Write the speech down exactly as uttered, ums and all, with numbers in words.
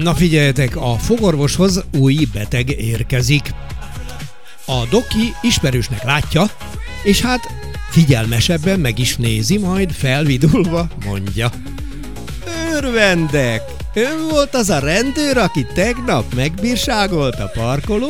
Na figyeljetek, a fogorvoshoz új beteg érkezik. A doki ismerősnek látja, és hát figyelmesebben meg is nézi, majd felvidulva mondja: Örvendek! Ön volt az a rendőr, aki tegnap megbírságolt a parkoló?